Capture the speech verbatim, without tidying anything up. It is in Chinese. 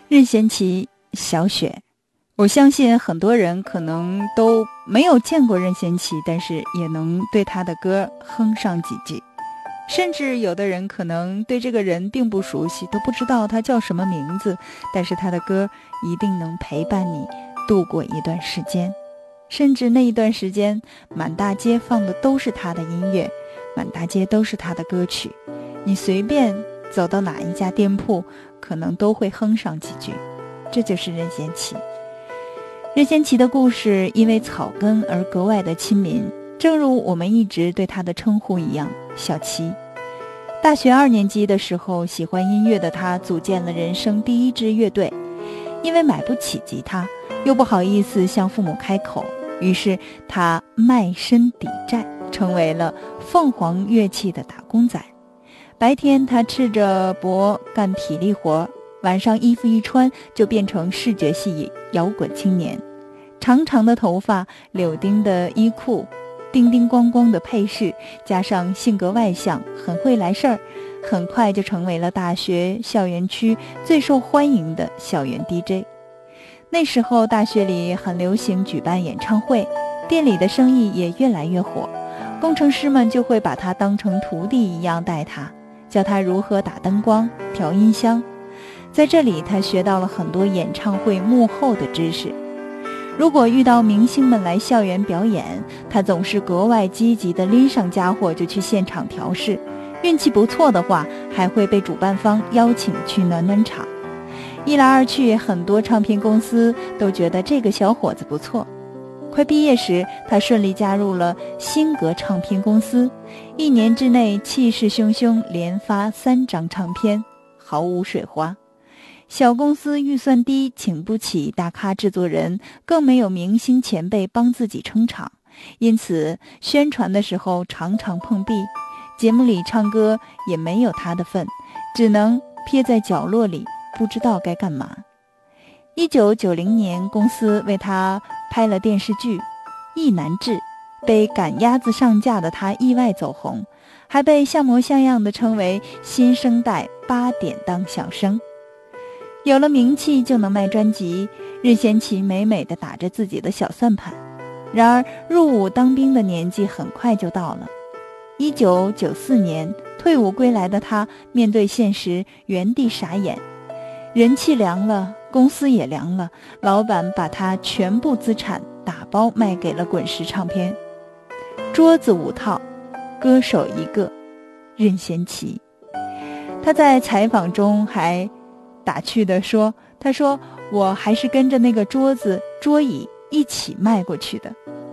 任贤齐，小雪。我相信很多人可能都没有见过任贤齐，但是也能对他的歌哼上几句。甚至有的人可能对这个人并不熟悉，都不知道他叫什么名字，但是他的歌一定能陪伴你度过一段时间。甚至那一段时间，满大街放的都是他的音乐，满大街都是他的歌曲，你随便走到哪一家店铺，可能都会哼上几句。这就是任贤齐。任贤齐的故事因为草根而格外的亲民，正如我们一直对他的称呼一样，小齐。大学二年级的时候，喜欢音乐的他组建了人生第一支乐队。因为买不起吉他，又不好意思向父母开口，于是他卖身抵债，成为了凤凰乐器的打工仔。白天他赤着脖干体力活，晚上衣服一穿就变成视觉系摇滚青年。长长的头发，柳丁的衣裤，叮叮咣咣的配饰，加上性格外向，很会来事儿，很快就成为了大学校园区最受欢迎的校园 D J。 那时候大学里很流行举办演唱会，店里的生意也越来越火，工程师们就会把他当成徒弟一样带他，教他如何打灯光、调音箱。在这里他学到了很多演唱会幕后的知识。如果遇到明星们来校园表演，他总是格外积极地拎上家伙就去现场调试，运气不错的话还会被主办方邀请去暖暖场。一来二去，很多唱片公司都觉得这个小伙子不错。快毕业时，他顺利加入了新格唱片公司，一年之内气势汹汹，连发三张唱片，毫无水花。小公司预算低，请不起大咖制作人，更没有明星前辈帮自己撑场，因此宣传的时候常常碰壁，节目里唱歌也没有他的份，只能撇在角落里，不知道该干嘛。一九九零年，公司为他拍了电视剧《意难治》，被赶鸭子上架的他意外走红，还被像模像样的称为新生代八点档小生。有了名气就能卖专辑，任贤齐美美地打着自己的小算盘。然而入伍当兵的年纪很快就到了。一九九四年退伍归来的他面对现实，原地傻眼。人气凉了，公司也凉了，老板把他全部资产打包卖给了滚石唱片。桌子五套，歌手一个，任贤齐。他在采访中还打趣地说，他说我还是跟着那个桌子桌椅一起卖过去的。